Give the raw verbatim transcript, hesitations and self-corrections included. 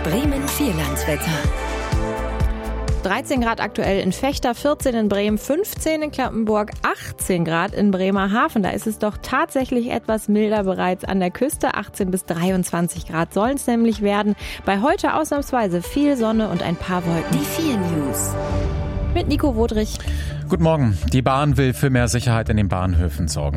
Bremen-Vierlandswetter. dreizehn Grad aktuell in Vechta, vierzehn in Bremen, fünfzehn in Klampenburg, achtzehn Grad in Bremerhaven. Da ist es doch tatsächlich etwas milder bereits an der Küste. achtzehn bis dreiundzwanzig Grad sollen es nämlich werden. Bei heute ausnahmsweise viel Sonne und ein paar Wolken. Die vier News. Mit Nico Wodrich. Guten Morgen. Die Bahn will für mehr Sicherheit in den Bahnhöfen sorgen.